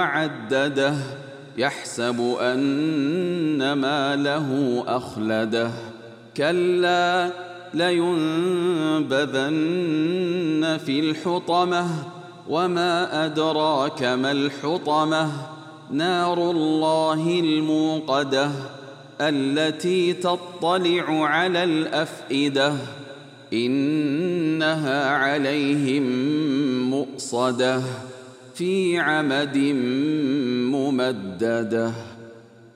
عدده يحسب أن ماله أخلده كلا لينبذن في الحطمة وما أدراك ما الحطمة نار الله الموقدة التي تطلع على الأفئدة إنها عليهم مؤصدة في عمد ممددة.